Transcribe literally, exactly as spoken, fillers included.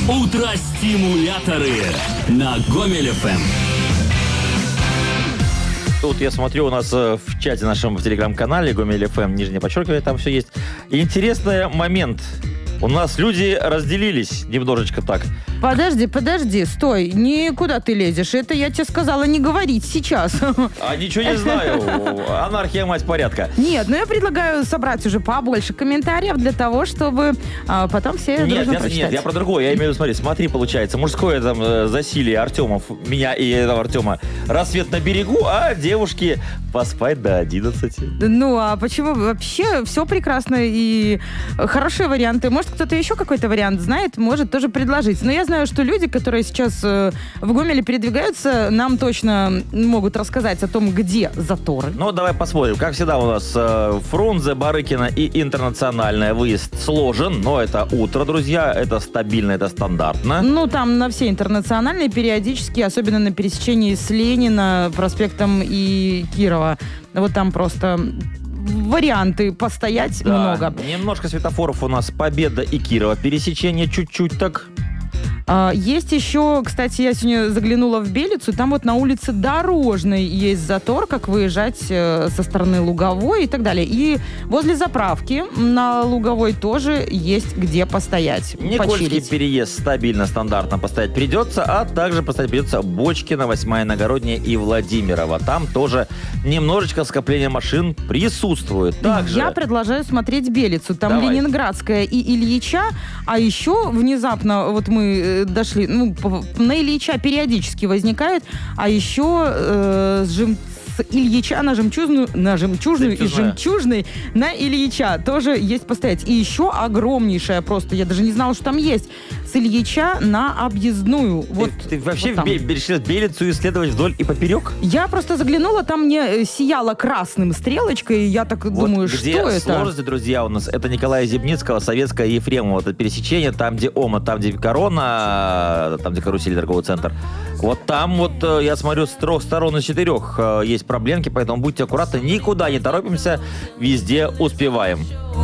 Утро-стимуляторы на Гомель эф эм. Тут я смотрю, у нас в чате нашем в телеграм-канале Гомель эф эм, нижнее подчеркивание, там все есть. Интересный момент. У нас люди разделились немножечко так. Подожди, подожди, стой, никуда ты лезешь. Это я тебе сказала не говорить сейчас. А ничего не знаю. Анархия, мать порядка. Нет, ну я предлагаю собрать уже побольше комментариев для того, чтобы а, потом все Нет, дружно я, прочитать. нет, я про другое. Я имею в виду, смотри, смотри, получается, мужское там э, засилие Артемов, меня и этого Артема, рассвет на берегу, а девушки поспать до одиннадцати. Ну, а почему? Вообще все прекрасно и хорошие варианты. Может, кто-то еще какой-то вариант знает, может тоже предложить. Но я знаю, что люди, которые сейчас э, в Гомеле передвигаются, нам точно могут рассказать о том, где заторы. Ну, давай посмотрим. Как всегда у нас э, Фрунзе, Барыкина и Интернациональная. Выезд сложен, но это утро, друзья. Это стабильно, это стандартно. Ну, там на все интернациональные периодически, особенно на пересечении с Ленина, проспектом и Кирова. Вот там просто варианты постоять Да, много. Немножко светофоров у нас Победа и Кирова. Пересечение чуть-чуть так. А, есть еще, кстати, я сегодня заглянула в Белицу, там вот на улице Дорожной есть затор, как выезжать э, со стороны Луговой и так далее. И возле заправки на Луговой тоже есть где постоять, Никольский почилить. переезд стабильно, стандартно постоять придется, а также постоять придется Бочкина, восьмая Иногородняя и Владимирова. Там тоже немножечко скопление машин присутствует. Также... Я предлагаю смотреть Белицу. Там Давай. Ленинградская и Ильича, а еще внезапно вот мы дошли, ну, на Ильича периодически возникает, а еще э, с жем... с Ильича на Жемчужную, на Жемчужную и Жемчужной на Ильича тоже есть постоять. И еще огромнейшая просто, я даже не знала, что там есть, с Ильича на Объездную. Ты, Вот, ты вообще вот бе- решила Белицу исследовать вдоль и поперек? я просто заглянула, там мне сияла красным стрелочкой, и я так Вот думаю, где что это? сложности, друзья, у нас это Николая Зебницкого, Советская Ефремова. Это пересечение, там, где Ома, там, где Корона, там, где Карусель, торговый центр. Вот там вот, я смотрю, с трех сторон и с четырех есть проблемки, поэтому будьте аккуратны, никуда не торопимся, везде успеваем.